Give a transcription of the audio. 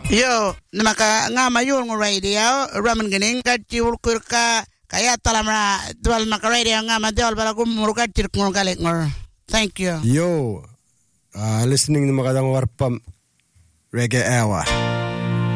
Yo, namaka nga mayon ng radio, raman ganing katiul kurka, kaya talamra dual maka radio nga madol bala gumurka tirkong galit ngor. Thank you. Yo, listening na makadang warpam reggae hour.